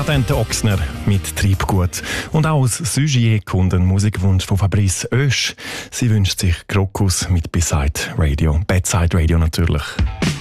Tante Ochsner mit Treibgut. Und auch das Sujet kommt ein Musikwunsch von Fabrice Oesch. Sie wünscht sich Krokus mit Bedside Radio natürlich.